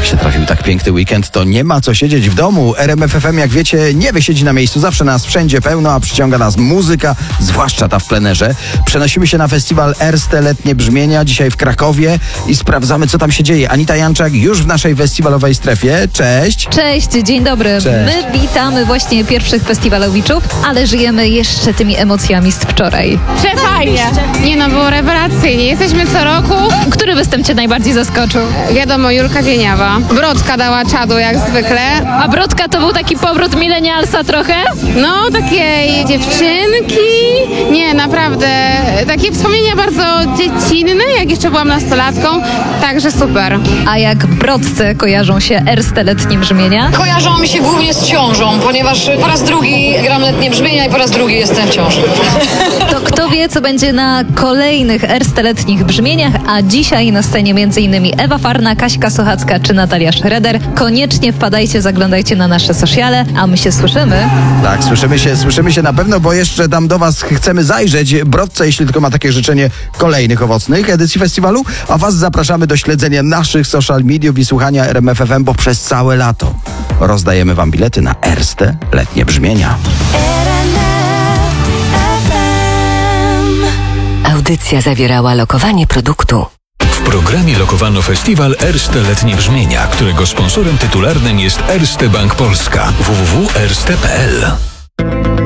się trafił tak piękny weekend, to nie ma co siedzieć w domu. RMF FM, jak wiecie, nie wysiedzi na miejscu. Zawsze nas wszędzie pełno, a przyciąga nas muzyka, zwłaszcza ta w plenerze. Przenosimy się na festiwal Erste Letnie Brzmienia, dzisiaj w Krakowie i sprawdzamy, co tam się dzieje. Anita Janczak już w naszej festiwalowej strefie. Cześć! Cześć, dzień dobry. Cześć. My witamy właśnie pierwszych festiwalowiczów, ale żyjemy jeszcze tymi emocjami z wczoraj. Przefajnie. Nie no, było rewelacyjnie. Jesteśmy co roku. Który występ cię najbardziej zaskoczył? Wiadomo, Julka Wieniawa. Brodka dała czadu jak zwykle. A Brodka to był taki powrót milenialsa trochę? No, takiej dziewczynki. Nie, naprawdę. Takie wspomnienia bardzo dziecinne, jak jeszcze byłam nastolatką. Także super. A jak Brodce kojarzą się Erste Letnie Brzmienia? Kojarzą mi się głównie z ciążą, ponieważ po raz drugi gram letnie brzmienia i po raz drugi jestem w ciąży. To kto wie, co będzie na kolejnych Erste Letnich Brzmieniach, a dzisiaj na scenie m.in. Ewa Farna, Kaśka Sochacka czy Natalia Schroeder. Koniecznie wpadajcie, zaglądajcie na nasze sociale, a my się słyszymy. Tak, słyszymy się na pewno, bo jeszcze tam do was chcemy zajrzeć. Brodce, jeśli tylko ma takie życzenie kolejnych owocnych edycji festiwalu, a was zapraszamy do śledzenia naszych social mediów i słuchania RMF FM, bo przez całe lato rozdajemy wam bilety na Erste Letnie Brzmienia. Audycja zawierała lokowanie produktu. W programie lokowano festiwal Erste Letnie Brzmienia, którego sponsorem tytularnym jest Erste Bank Polska. www.erste.pl